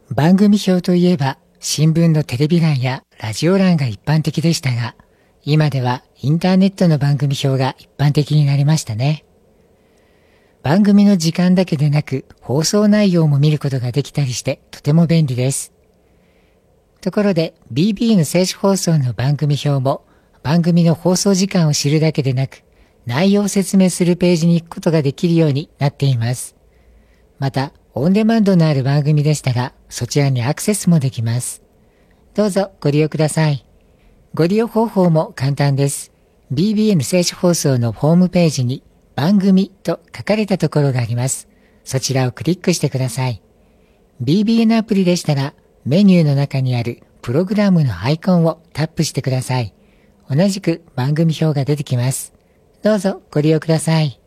番組表といえば、新聞のテレビ欄やラジオ欄が一般的でしたが、今ではインターネットの番組表が一般的になりましたね。番組の時間だけでなく、放送内容も見ることができたりしてとても便利です。ところで BB の静止放送の番組表も番組の放送時間を知るだけでなく、内容を説明するページに行くことができるようになっています。また、オンデマンドのある番組でしたら、そちらにアクセスもできます。どうぞご利用ください。ご利用方法も簡単です。BBN 静止放送のホームページに番組と書かれたところがあります。そちらをクリックしてください。BBN アプリでしたら、メニューの中にあるプログラムのアイコンをタップしてください。同じく番組表が出てきます。どうぞご利用ください。